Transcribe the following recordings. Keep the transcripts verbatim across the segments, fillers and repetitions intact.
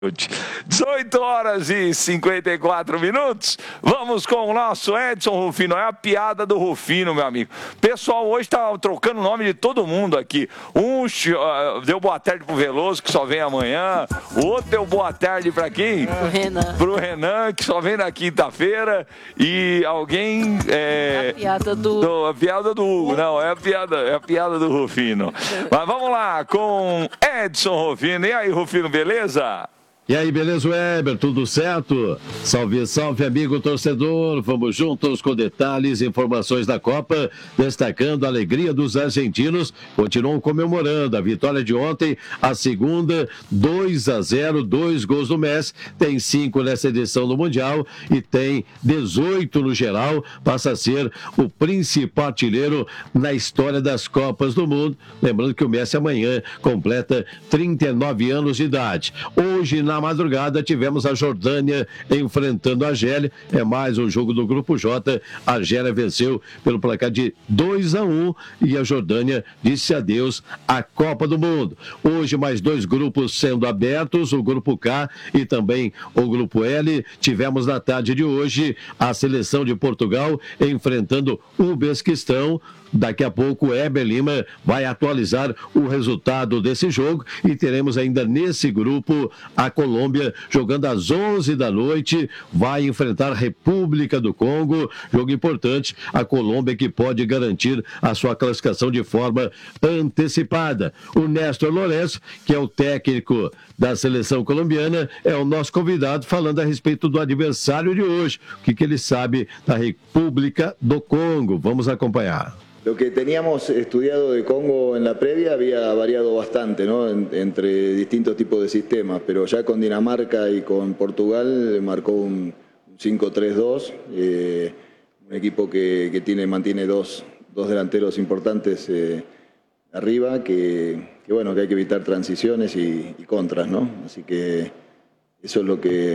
dezoito horas e cinquenta e quatro minutos. Vamos com o nosso Edson Rufino. É a piada do Rufino, meu amigo. Pessoal, hoje tá trocando o nome de todo mundo aqui. Um uh, deu boa tarde pro Veloso, que só vem amanhã. O outro deu boa tarde pra quem? Pro Renan. Pro Renan, que só vem na quinta-feira. E alguém... É, a piada do... do... A piada do Hugo. Não, é a piada, é a piada do Rufino. Mas vamos lá com Edson Rufino. E aí, Rufino, beleza? E aí, beleza, Weber? Tudo certo? Salve, salve, amigo torcedor. Vamos juntos com detalhes e informações da Copa, destacando a alegria dos argentinos. Continuam comemorando a vitória de ontem, a segunda, dois a zero, dois gols do Messi. Tem cinco nessa edição do Mundial e tem dezoito no geral. Passa a ser o principal artilheiro na história das Copas do Mundo. Lembrando que o Messi amanhã completa trinta e nove anos de idade. Hoje, na madrugada, tivemos a Jordânia enfrentando a Argélia. É mais um jogo do Grupo J. A Argélia venceu pelo placar de dois a um e a Jordânia disse adeus à Copa do Mundo. Hoje, mais dois grupos sendo abertos, o Grupo K e também o Grupo L. Tivemos na tarde de hoje a seleção de Portugal enfrentando o Uzbequistão. Daqui a pouco o Heber Lima vai atualizar o resultado desse jogo e teremos ainda nesse grupo a Colômbia jogando às onze da noite, vai enfrentar a República do Congo, jogo importante, a Colômbia que pode garantir a sua classificação de forma antecipada. O Néstor Lourenço, que é o técnico da seleção colombiana, é o nosso convidado falando a respeito do adversário de hoje, o que, que ele sabe da República do Congo. Vamos acompanhar. Lo que teníamos estudiado de Congo en la previa había variado bastante, ¿no? En, entre distintos tipos de sistemas, pero ya con Dinamarca y con Portugal marcó un cinco tres dos, eh, un equipo que, que tiene, mantiene dos, dos delanteros importantes eh, arriba, que, que bueno, que hay que evitar transiciones y, y contras, ¿no? Así que eso es lo que,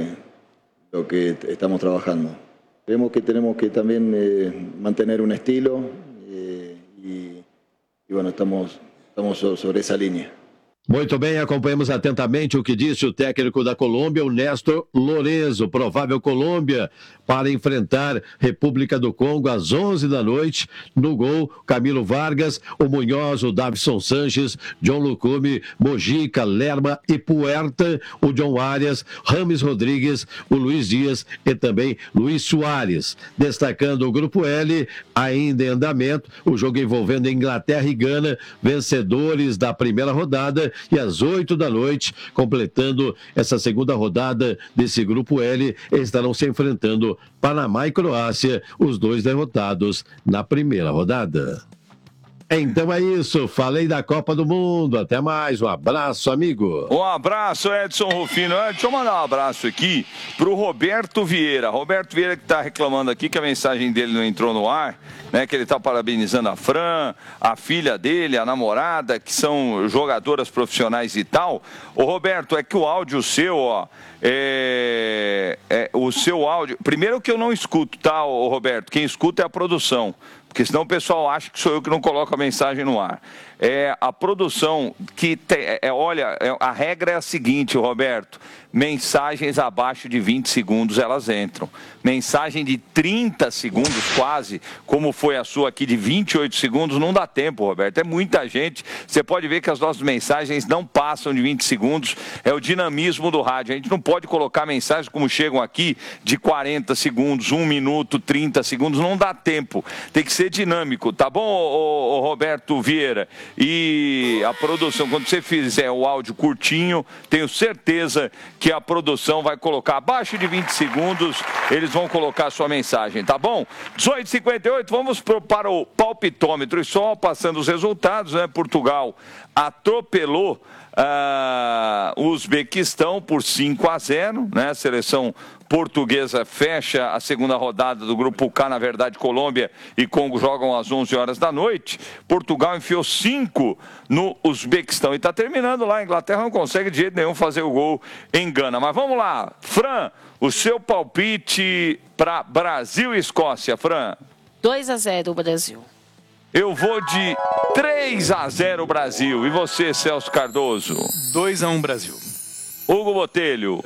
lo que estamos trabajando. Creemos que tenemos que también eh, mantener un estilo. E, e bueno, estamos, estamos sobre essa linha. Muito bem, acompanhamos atentamente o que disse o técnico da Colômbia, o Néstor Lourenço. Provável Colômbia para enfrentar República do Congo às onze da noite. No gol, Camilo Vargas, o Munhoz, o Davison Sanches, John Lucume, Mojica, Lerma e Puerta, o John Arias, Rames Rodrigues, o Luiz Dias e também Luiz Soares. Destacando o Grupo L, ainda em andamento, o jogo envolvendo Inglaterra e Gana, vencedores da primeira rodada. E às oito da noite, completando essa segunda rodada desse Grupo L, estarão se enfrentando Panamá e Croácia, os dois derrotados na primeira rodada. Então é isso, falei da Copa do Mundo, até mais, um abraço, amigo. Um abraço, Edson Rufino. Deixa eu mandar um abraço aqui pro Roberto Vieira. Roberto Vieira que tá reclamando aqui que a mensagem dele não entrou no ar, né, que ele tá parabenizando a Fran, a filha dele, a namorada, que são jogadoras profissionais e tal. Ô Roberto, é que o áudio seu, ó, é, é, o seu áudio, primeiro que eu não escuto, tá, ô Roberto, quem escuta é a produção. Porque senão o pessoal acha que sou eu que não coloco a mensagem no ar. É a produção que, te, é, olha, é, a regra é a seguinte, Roberto, mensagens abaixo de vinte segundos elas entram. Mensagem de trinta segundos quase, como foi a sua aqui de vinte e oito segundos, não dá tempo, Roberto. É muita gente. Você pode ver que as nossas mensagens não passam de vinte segundos. É o dinamismo do rádio. A gente não pode colocar mensagens como chegam aqui de quarenta segundos, um minuto, trinta segundos. Não dá tempo. Tem que ser dinâmico, tá bom, ô, ô, Roberto Vieira? E a produção, quando você fizer o áudio curtinho, tenho certeza que a produção vai colocar abaixo de vinte segundos, eles vão colocar a sua mensagem, tá bom? dezoito e cinquenta e oito, vamos pro, para o palpitômetro e só passando os resultados, né? Portugal atropelou uh, o Uzbequistão por cinco a zero, né? A seleção portuguesa fecha a segunda rodada do Grupo K, na verdade Colômbia e Congo jogam às onze horas da noite. Portugal enfiou cinco no Uzbequistão e está terminando lá. A Inglaterra não consegue de jeito nenhum fazer o gol em Gana. Mas vamos lá, Fran, o seu palpite para Brasil e Escócia, Fran? dois a zero Brasil. Eu vou de três a zero Brasil. E você, Celso Cardoso? dois a um Brasil. Hugo Botelho.